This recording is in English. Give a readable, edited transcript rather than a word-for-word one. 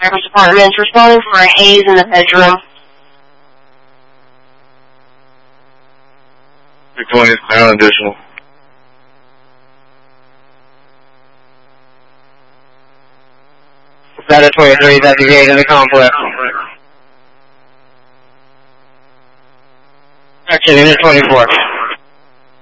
Service Department's responding for a haze in the bedroom. 220 is clear on additional. Status 23 is at the gate in the complex. Action unit 24.